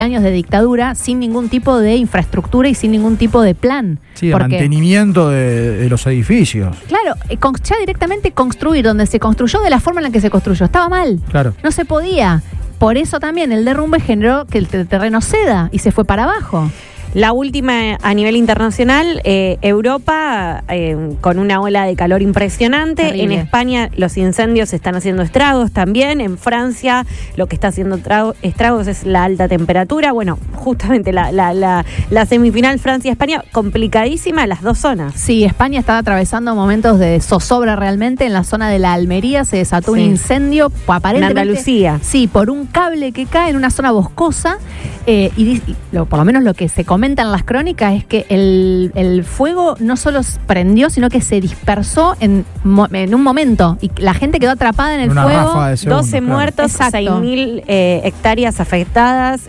años de dictadura sin ningún tipo de infraestructura y sin ningún tipo de plan. Sí, de mantenimiento de los edificios. Claro, ya directamente construir donde se construyó de la forma en la que se construyó. Estaba mal. Claro. No se podía. Por eso también el derrumbe generó que el terreno ceda y se fue para abajo. La última a nivel internacional, Europa con una ola de calor impresionante. Terrible. En España los incendios están haciendo estragos también. En Francia lo que está haciendo estragos es la alta temperatura. Bueno, justamente la semifinal Francia-España, complicadísima las dos zonas. Sí, España estaba atravesando momentos de zozobra realmente. En la zona de la Almería se desató un incendio aparentemente. En Andalucía. Sí, por un cable que cae en una zona boscosa. Por lo menos lo que se comentan las crónicas es que el fuego no solo prendió, sino que se dispersó en un momento y la gente quedó atrapada en el fuego. 12 muertos, Exacto. 6.000 hectáreas afectadas.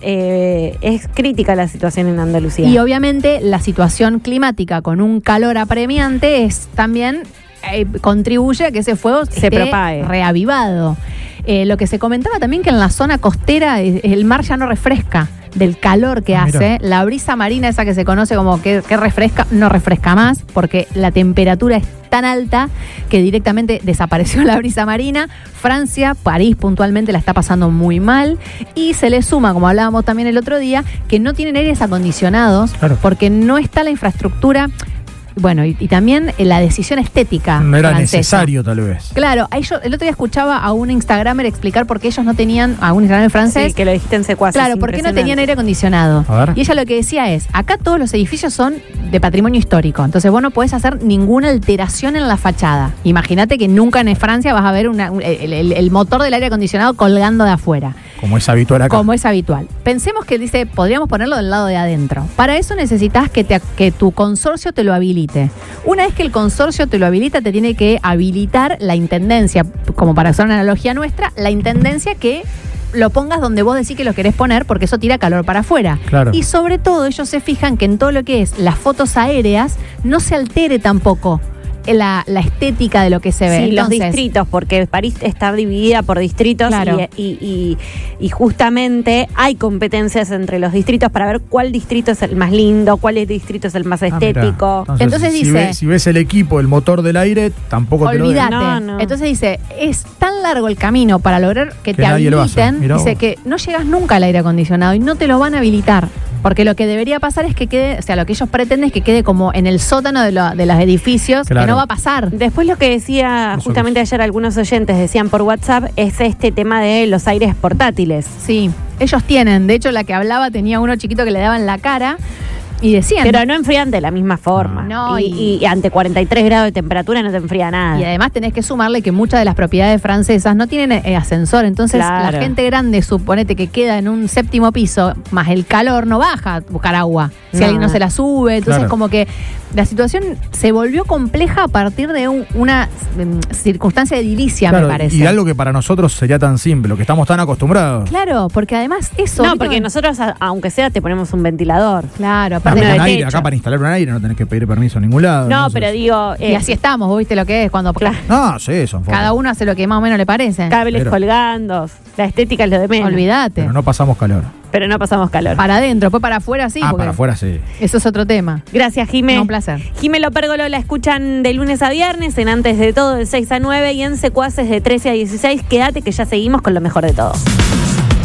Es crítica la situación en Andalucía. Y obviamente la situación climática con un calor apremiante también contribuye a que ese fuego se esté propague. Reavivado. Lo que se comentaba también que en la zona costera el mar ya no refresca del calor que hace. La brisa marina, esa que se conoce como que refresca, no refresca más porque la temperatura es tan alta que directamente desapareció la brisa marina. Francia, París puntualmente la está pasando muy mal y se le suma, como hablábamos también el otro día, que no tienen aires acondicionados porque no está la infraestructura. Bueno, y también la decisión estética no era francesa. Necesario, tal vez. Claro, el otro día escuchaba a un instagramer explicar por qué ellos no tenían, a un instagramer francés. Sí, que lo dijiste en secuaces. Claro, por qué no tenían aire acondicionado. A ver. Y ella lo que decía es, acá todos los edificios son de patrimonio histórico, entonces vos no podés hacer ninguna alteración en la fachada. Imagínate que nunca en Francia vas a ver el motor del aire acondicionado colgando de afuera. Como es habitual acá. Como es habitual. Pensemos que dice, podríamos ponerlo del lado de adentro. Para eso necesitas que tu consorcio te lo habilite. Una vez que el consorcio te lo habilita, te tiene que habilitar la intendencia, como para hacer una analogía nuestra, la intendencia que lo pongas donde vos decís que lo querés poner, porque eso tira calor para afuera. Claro. Y sobre todo ellos se fijan que en todo lo que es las fotos aéreas no se altere tampoco la estética de lo que se ve. Sí, entonces, los distritos, porque París está dividida por distritos. Claro. y justamente hay competencias entre los distritos para ver cuál distrito es el más lindo, cuál distrito es el más estético. Entonces dice, si ves el equipo, el motor del aire, tampoco te lo den. olvídate. No. Entonces dice, es tan largo el camino para lograr que te nadie lo hace. habiliten, Mirá dice vos. que no llegas nunca al aire acondicionado y no te lo van a habilitar. Porque lo que debería pasar es que quede, o sea, lo que ellos pretenden es que quede como en el sótano de los edificios, Claro. que no va a pasar. Después lo que decía Eso justamente ayer algunos oyentes decían por WhatsApp es este tema de los aires portátiles. Sí, ellos tienen. De hecho, la que hablaba tenía uno chiquito que le daban la cara y decían. Pero no enfrían de la misma forma. No, y ante 43 grados de temperatura no te enfría nada. Y además tenés que sumarle que muchas de las propiedades francesas no tienen ascensor, entonces Claro. la gente grande, suponete que queda en un séptimo piso, más el calor, no baja a buscar agua. Si No. alguien no se la sube, entonces Claro. como que la situación se volvió compleja a partir de una circunstancia edilicia, Claro, me parece. y algo que para nosotros sería tan simple, lo que estamos tan acostumbrados. Claro, porque además eso... No, ¿viste? porque nosotros, aunque sea, te ponemos un ventilador. Claro, Acá, aparte... de con aire, techo. acá para instalar un aire no tenés que pedir permiso a ningún lado. No, entonces- pero digo... Y así estamos, vos viste lo que es, cuando Claro. No, sí, son fotos. cada uno hace lo que más o menos le parece. Cables Pero- colgando, la estética es lo de menos. Olvídate. Pero no pasamos calor. Pero no pasamos calor. Para adentro, después para afuera sí. porque Para afuera sí. eso es otro tema. Gracias, Jimé. No, un placer. Jimé Lopérgolo la escuchan de lunes a viernes, en Antes de Todo de 6 a 9 y en Secuaces de 13 a 16. Quédate que ya seguimos con lo mejor de todo.